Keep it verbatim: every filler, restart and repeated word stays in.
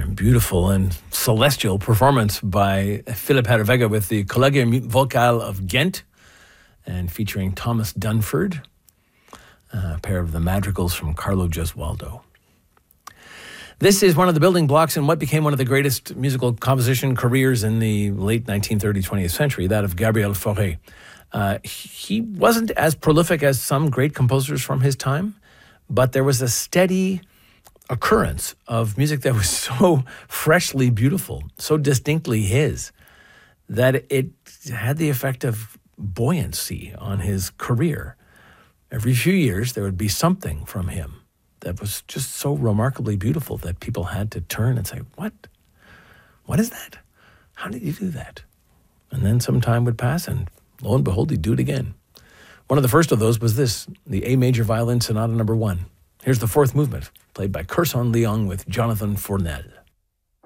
beautiful and celestial performance by Philip Herreweghe with the Collegium Vocal of Ghent and featuring Thomas Dunford, a pair of the madrigals from Carlo Gesualdo. This is one of the building blocks in what became one of the greatest musical composition careers in the late nineteenth, early twentieth century, that of Gabriel Fauré. Uh, he wasn't as prolific as some great composers from his time, but there was a steady occurrence of music that was so freshly beautiful, so distinctly his, that it had the effect of buoyancy on his career. Every few years, there would be something from him that was just so remarkably beautiful that people had to turn and say, what? What is that? How did you do that? And then some time would pass, and lo and behold, he'd do it again. One of the first of those was this, the A Major Violin Sonata Number One. Here's the fourth movement, played by Kerson Leung with Jonathan Fournel.